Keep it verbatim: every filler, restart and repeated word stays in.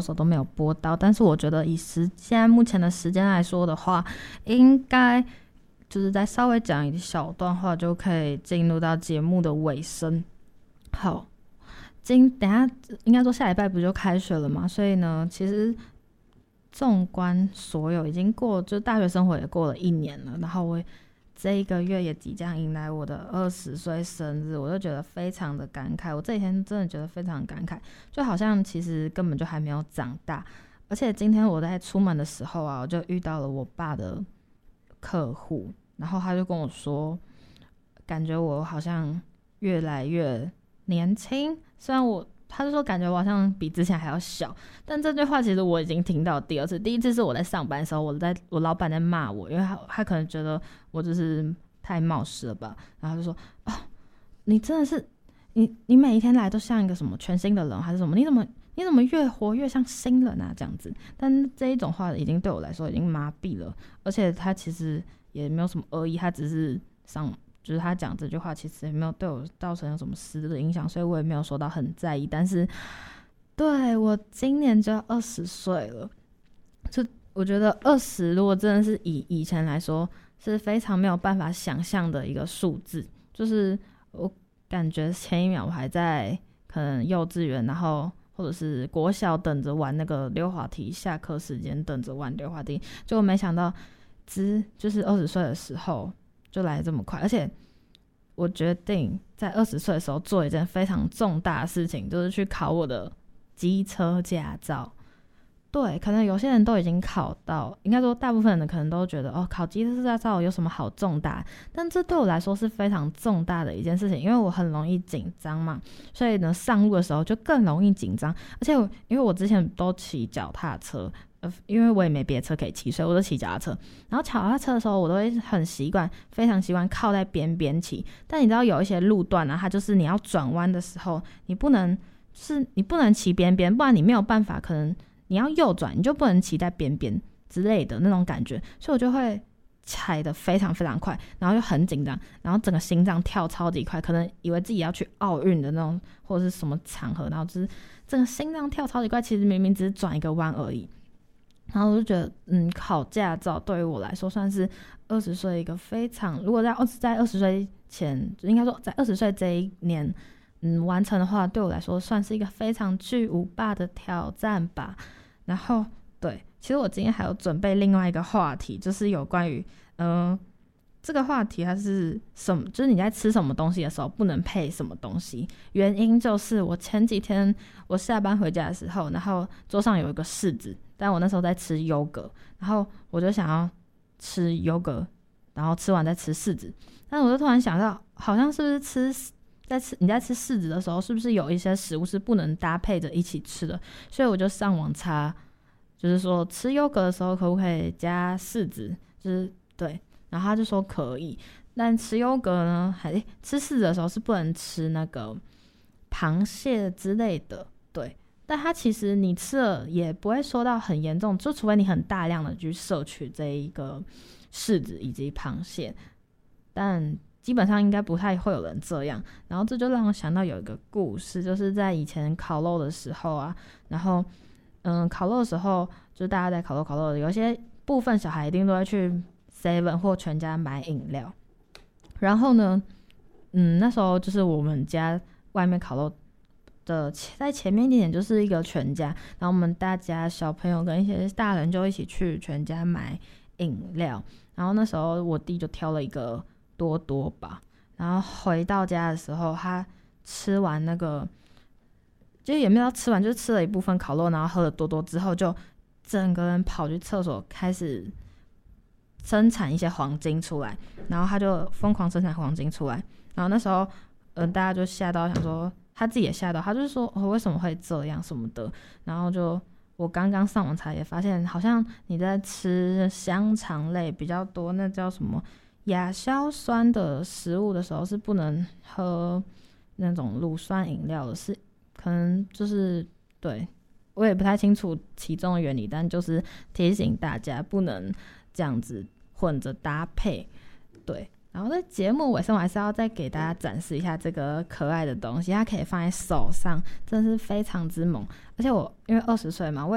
时候都没有播到，但是我觉得以时现在目前的时间来说的话，应该就是再稍微讲一小段话就可以进入到节目的尾声。好，今等一下应该说下礼拜不就开学了嘛，所以呢，其实纵观所有已经过，就大学生活也过了一年了，然后我这一个月也即将迎来我的二十岁生日，我就觉得非常的感慨。我这几天真的觉得非常感慨，就好像其实根本就还没有长大。而且今天我在出门的时候啊，我就遇到了我爸的客户，然后他就跟我说，感觉我好像越来越年轻，虽然我他就说感觉我好像比之前还要小，但这句话其实我已经听到第二次。第一次是我在上班的时候，我在我老板在骂我，因为他他可能觉得我就是太冒失了吧，然后他就说哦，你真的是你你每一天来都像一个什么全新的人还是什么，你怎么你怎么越活越像新人啊这样子。但这一种话已经对我来说已经麻痹了，而且他其实也没有什么恶意，他只是上就是他讲这句话其实也没有对我造成什么实质的影响，所以我也没有说到很在意。但是对我今年就要二十岁了，就我觉得二十如果真的是以以前来说是非常没有办法想象的一个数字，就是我感觉前一秒我还在可能幼稚园，然后或者是国小等着玩那个溜滑梯，下课时间等着玩溜滑梯，结果没想到只就是二十岁的时候就来得这么快。而且我决定在二十岁的时候做一件非常重大的事情，就是去考我的机车驾照。对，可能有些人都已经考到，应该说大部分人可能都觉得哦，考机车驾照有什么好重大，但这对我来说是非常重大的一件事情，因为我很容易紧张嘛，所以呢上路的时候就更容易紧张。而且我因为我之前都骑脚踏车，呃，因为我也没别的车可以骑，所以我就骑脚踏车。然后脚踏车的时候，我都会很习惯，非常习惯靠在边边骑。但你知道有一些路段啊，它就是你要转弯的时候，你不能，就是你不能骑边边，不然你没有办法，可能你要右转，你就不能骑在边边之类的那种感觉。所以我就会踩得非常非常快，然后就很紧张，然后整个心脏跳超级快，可能以为自己要去奥运的那种或者是什么场合，然后就是整个心脏跳超级快，其实明明只是转一个弯而已。然后我就觉得，嗯，考驾照对于我来说算是二十岁一个非常，如果在在二十岁前，应该说在二十岁这一年，嗯，完成的话，对我来说算是一个非常巨无霸的挑战吧。然后，对，其实我今天还有准备另外一个话题，就是有关于，嗯、呃，这个话题它是什么？就是你在吃什么东西的时候不能配什么东西。原因就是我前几天我下班回家的时候，然后桌上有一个柿子。但我那时候在吃优格，然后我就想要吃优格，然后吃完再吃柿子。但我就突然想到，好像是不是吃在吃你在吃柿子的时候，是不是有一些食物是不能搭配着一起吃的？所以我就上网查，就是说吃优格的时候可不可以加柿子？就是对，然后他就说可以，但吃优格呢，还吃柿子的时候是不能吃那个螃蟹之类的，对。但它其实你吃了也不会说到很严重，就除非你很大量的去摄取这一个柿子以及螃蟹，但基本上应该不太会有人这样。然后这就让我想到有一个故事，就是在以前烤肉的时候啊，然后嗯，烤肉的时候就是大家在烤肉烤肉的，有些部分小孩一定都会去 seven 或全家买饮料。然后呢，嗯，那时候就是我们家外面烤肉的在前面一点点就是一个全家，然后我们大家小朋友跟一些大人就一起去全家买饮料。然后那时候我弟就挑了一个多多吧，然后回到家的时候，他吃完那个，就也没有吃完，就是吃了一部分烤肉，然后喝了多多之后，就整个人跑去厕所开始生产一些黄金出来，然后他就疯狂生产黄金出来。然后那时候，嗯、呃，大家就吓到，想说。他自己也吓到，他就是说、哦、为什么会这样什么的。然后就我刚刚上网查也发现，好像你在吃香肠类比较多，那叫什么亚硝酸的食物的时候是不能喝那种乳酸饮料的，是可能就是对我也不太清楚其中的原理，但就是提醒大家不能这样子混着搭配，对。然后在节目尾声，我还是要再给大家展示一下这个可爱的东西，它可以放在手上，真的是非常之萌。而且我因为二十岁嘛，我